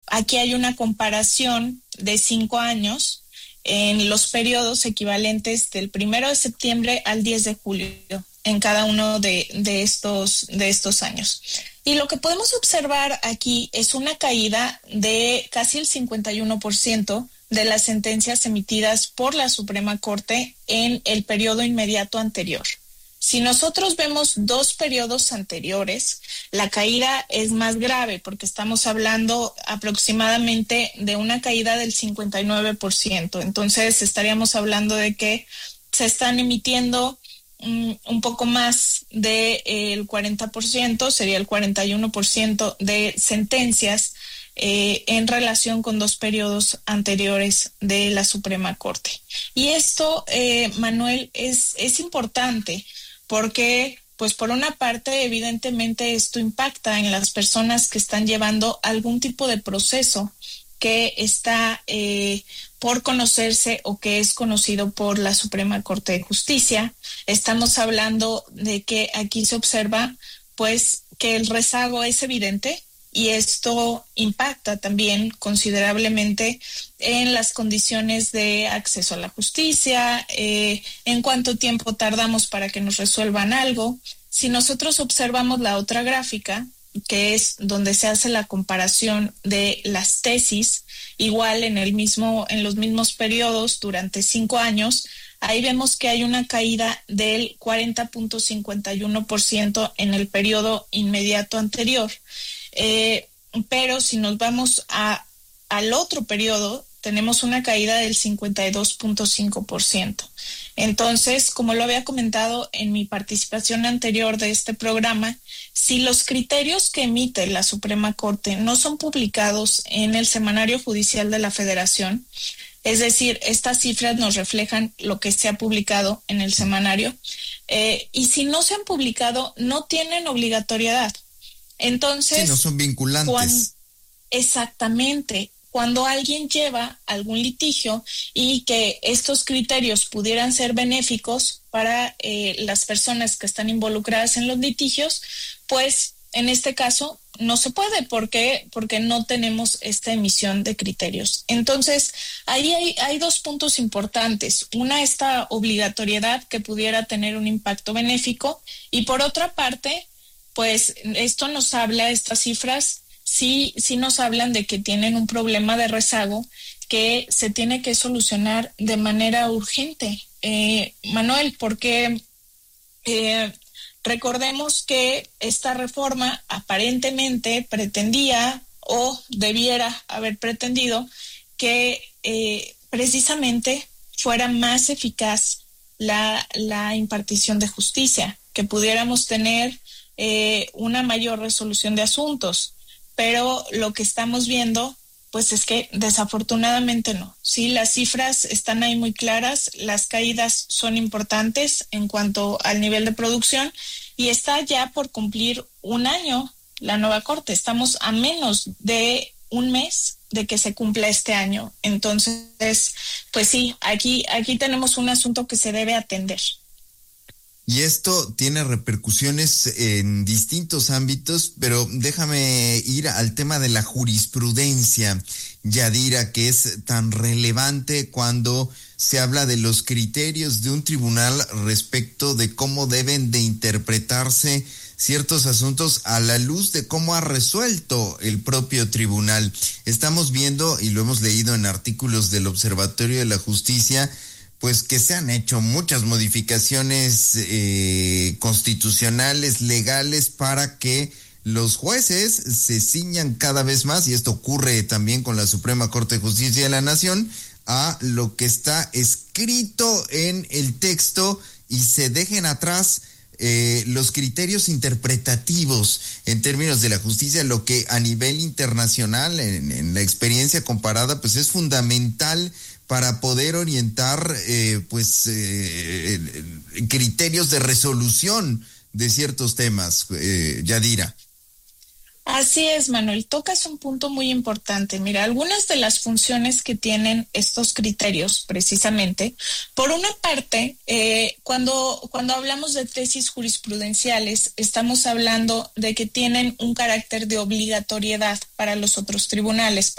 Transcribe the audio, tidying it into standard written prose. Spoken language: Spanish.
aquí hay una comparación de 5 años en los periodos equivalentes del 1 de septiembre al 10 de julio en cada uno de estos años. Y lo que podemos observar aquí es una caída de casi el 51% de las sentencias emitidas por la Suprema Corte en el periodo inmediato anterior. Si nosotros vemos 2 periodos anteriores, la caída es más grave porque estamos hablando aproximadamente de una caída del 59%. Entonces estaríamos hablando de que se están emitiendo un poco más del 40%, sería el 41% de sentencias en relación con 2 periodos anteriores de la Suprema Corte. Y esto, Manuel, es importante porque, pues por una parte, evidentemente esto impacta en las personas que están llevando algún tipo de proceso que está por conocerse o que es conocido por la Suprema Corte de Justicia. Estamos hablando de que aquí se observa, pues, que el rezago es evidente y esto impacta también considerablemente en las condiciones de acceso a la justicia, en cuánto tiempo tardamos para que nos resuelvan algo. Si nosotros observamos la otra gráfica, que es donde se hace la comparación de las tesis, igual en los mismos periodos durante 5 años, ahí vemos que hay una caída del 40.51% en el periodo inmediato anterior. Pero si nos vamos al otro periodo, tenemos una caída del 52.5%. Entonces, como lo había comentado en mi participación anterior de este programa, si los criterios que emite la Suprema Corte no son publicados en el Semanario Judicial de la Federación, es decir, estas cifras nos reflejan lo que se ha publicado en el semanario, y si no se han publicado, no tienen obligatoriedad. Entonces, sí, no son vinculantes. Exactamente. Cuando alguien lleva algún litigio y que estos criterios pudieran ser benéficos para las personas que están involucradas en los litigios, pues en este caso no se puede porque no tenemos esta emisión de criterios. Entonces, ahí hay 2 puntos importantes. Una, esta obligatoriedad que pudiera tener un impacto benéfico, y por otra parte, pues esto nos habla, estas cifras sí nos hablan de que tienen un problema de rezago que se tiene que solucionar de manera urgente, Manuel, porque recordemos que esta reforma aparentemente pretendía o debiera haber pretendido que precisamente fuera más eficaz la impartición de justicia, que pudiéramos tener una mayor resolución de asuntos. Pero lo que estamos viendo, pues es que desafortunadamente no. Sí, las cifras están ahí muy claras, las caídas son importantes en cuanto al nivel de producción y está ya por cumplir 1 año la nueva Corte. Estamos a menos de 1 mes de que se cumpla este año. Entonces, pues sí, aquí tenemos un asunto que se debe atender. Y esto tiene repercusiones en distintos ámbitos, pero déjame ir al tema de la jurisprudencia, Yadira, que es tan relevante cuando se habla de los criterios de un tribunal respecto de cómo deben de interpretarse ciertos asuntos a la luz de cómo ha resuelto el propio tribunal. Estamos viendo, y lo hemos leído en artículos del Observatorio de la Justicia, pues que se han hecho muchas modificaciones constitucionales, legales, para que los jueces se ciñan cada vez más, y esto ocurre también con la Suprema Corte de Justicia de la Nación, a lo que está escrito en el texto y se dejen atrás los criterios interpretativos en términos de la justicia, lo que a nivel internacional, en la experiencia comparada, pues es fundamental para poder orientar criterios de resolución de ciertos temas, Yadira. Así es, Manuel, tocas un punto muy importante. Mira, algunas de las funciones que tienen estos criterios, precisamente, por una parte, cuando hablamos de tesis jurisprudenciales, estamos hablando de que tienen un carácter de obligatoriedad para los otros tribunales,